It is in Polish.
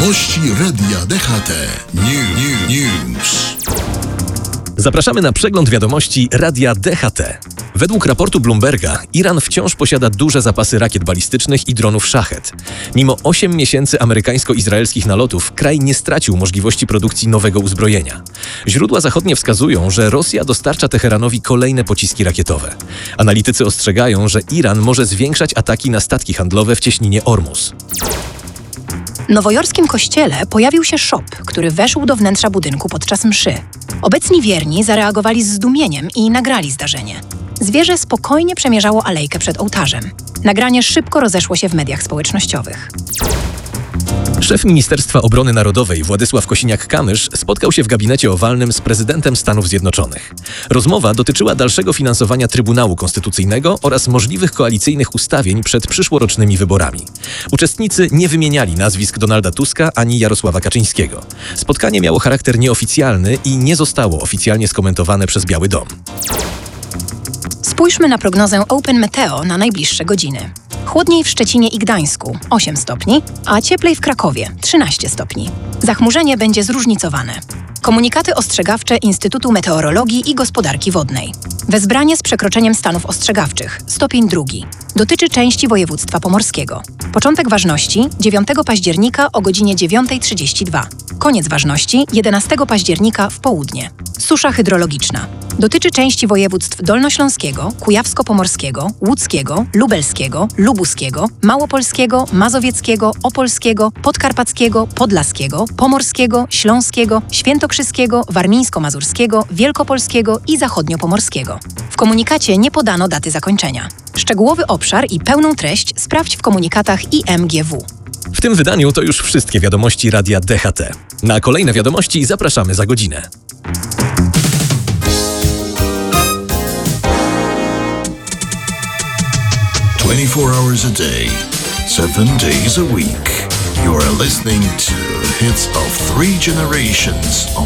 Wiadomości Radia DHT. News. Zapraszamy na przegląd wiadomości Radia DHT. Według raportu Bloomberga Iran wciąż posiada duże zapasy rakiet balistycznych i dronów Shahed. Mimo 8 miesięcy amerykańsko-izraelskich nalotów kraj nie stracił możliwości produkcji nowego uzbrojenia. Źródła zachodnie wskazują, że Rosja dostarcza Teheranowi kolejne pociski rakietowe. Analitycy ostrzegają, że Iran może zwiększać ataki na statki handlowe w cieśninie Ormus. W nowojorskim kościele pojawił się szop, który weszł do wnętrza budynku podczas mszy. Obecni wierni zareagowali z zdumieniem i nagrali zdarzenie. Zwierzę spokojnie przemierzało alejkę przed ołtarzem. Nagranie szybko rozeszło się w mediach społecznościowych. Szef Ministerstwa Obrony Narodowej Władysław Kosiniak-Kamysz spotkał się w gabinecie owalnym z prezydentem Stanów Zjednoczonych. Rozmowa dotyczyła dalszego finansowania Trybunału Konstytucyjnego oraz możliwych koalicyjnych ustawień przed przyszłorocznymi wyborami. Uczestnicy nie wymieniali nazwisk Donalda Tuska ani Jarosława Kaczyńskiego. Spotkanie miało charakter nieoficjalny i nie zostało oficjalnie skomentowane przez Biały Dom. Spójrzmy na prognozę Open Meteo na najbliższe godziny. Chłodniej w Szczecinie i Gdańsku 8 stopni, a cieplej w Krakowie 13 stopni. Zachmurzenie będzie zróżnicowane. Komunikaty ostrzegawcze Instytutu Meteorologii i Gospodarki Wodnej. Wezbranie z przekroczeniem stanów ostrzegawczych, stopień 2. Dotyczy części województwa pomorskiego. Początek ważności 9 października o godzinie 9:32. Koniec ważności 11 października w południe. Susza hydrologiczna. Dotyczy części województw dolnośląskiego, kujawsko-pomorskiego, łódzkiego, lubelskiego, lubuskiego, małopolskiego, mazowieckiego, opolskiego, podkarpackiego, podlaskiego, pomorskiego, śląskiego, świętokrzyskiego, warmińsko-mazurskiego, wielkopolskiego i zachodniopomorskiego. W komunikacie nie podano daty zakończenia. Szczegółowy obszar i pełną treść sprawdź w komunikatach IMGW. W tym wydaniu to już wszystkie wiadomości Radia DHT. Na kolejne wiadomości zapraszamy za godzinę. 24 hours a day, 7 days a week. You are listening to Hits of 3 Generations